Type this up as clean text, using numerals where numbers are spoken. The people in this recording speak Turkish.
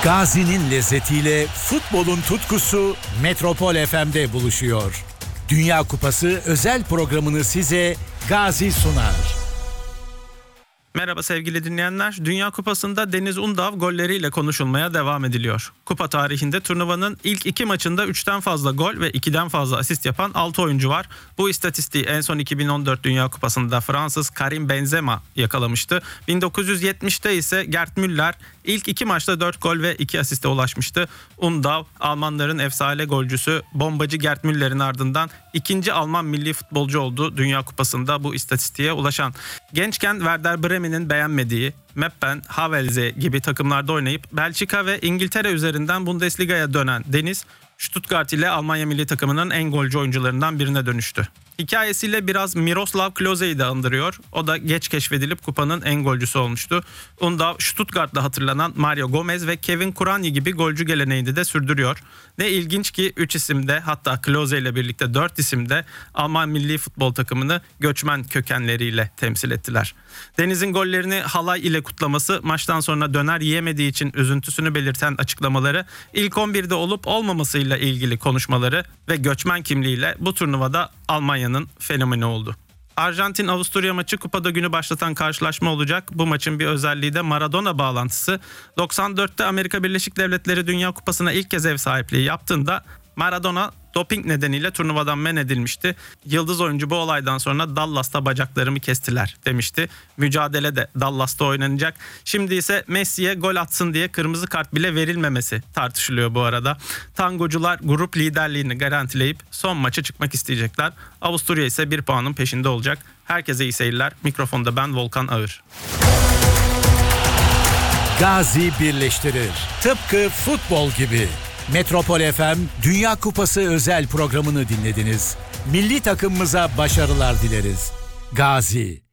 Gazi'nin lezzetiyle futbolun tutkusu Metropol FM'de buluşuyor. Dünya Kupası özel programını size Gazi sunar. Merhaba sevgili dinleyenler. Dünya Kupası'nda Deniz Undav golleriyle konuşulmaya devam ediliyor. Kupa tarihinde turnuvanın ilk 2 maçında 3'ten fazla gol ve 2'den fazla asist yapan 6 oyuncu var. Bu istatistiği en son 2014 Dünya Kupası'nda Fransız Karim Benzema yakalamıştı. 1970'te ise Gerd Müller ilk 2 maçta 4 gol ve 2 asiste ulaşmıştı. Undav, Almanların efsane golcüsü bombacı Gerd Müller'in ardından ikinci Alman milli futbolcu oldu Dünya Kupası'nda bu istatistiğe ulaşan. Gençken Werder Bremen'in beğenmediği Meppen, Havelse gibi takımlarda oynayıp Belçika ve İngiltere üzerinden Bundesliga'ya dönen Deniz, Stuttgart ile Almanya milli takımının en golcü oyuncularından birine dönüştü. Hikayesiyle biraz Miroslav Klose'yi de andırıyor. O da geç keşfedilip kupanın en golcüsü olmuştu. Undav, Stuttgart'ta hatırlanan Mario Gomez ve Kevin Kuranyi gibi golcü geleneğini de sürdürüyor. Ne ilginç ki 3 isimde, hatta Klose ile birlikte 4 isimde Alman milli futbol takımını göçmen kökenleriyle temsil ettiler. Deniz'in gollerini halay ile kutlaması, maçtan sonra döner yiyemediği için üzüntüsünü belirten açıklamaları, ilk 11'de olup olmamasıyla ilgili konuşmaları ve göçmen kimliğiyle bu turnuvada Almanya'nın fenomeni oldu. Arjantin-Avusturya maçı kupada günü başlatan karşılaşma olacak. Bu maçın bir özelliği de Maradona bağlantısı. 94'te Amerika Birleşik Devletleri Dünya Kupası'na ilk kez ev sahipliği yaptığında Maradona doping nedeniyle turnuvadan men edilmişti. Yıldız oyuncu bu olaydan sonra Dallas'ta bacaklarımı kestiler demişti. Mücadele de Dallas'ta oynanacak. Şimdi ise Messi'ye gol atsın diye kırmızı kart bile verilmemesi tartışılıyor bu arada. Tangocular grup liderliğini garantileyip son maça çıkmak isteyecekler. Avusturya ise 1 puanın peşinde olacak. Herkese iyi seyirler. Mikrofonda ben Volkan Ağır. Gazi birleştirir. Tıpkı futbol gibi. Metropol FM Dünya Kupası özel programını dinlediniz. Milli takımımıza başarılar dileriz. Gazi.